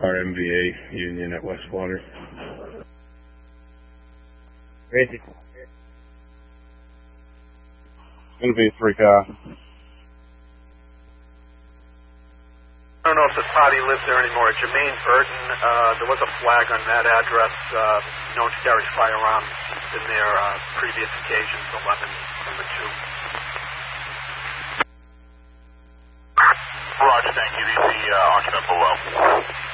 RMVA Union at Westwater. Crazy. Gonna be a 3-car. I don't know if the party lives there anymore. Jermaine Burton, there was a flag on that address, known to carry firearms in their previous occasions, 11 2. Roger, thank you. The occupant below.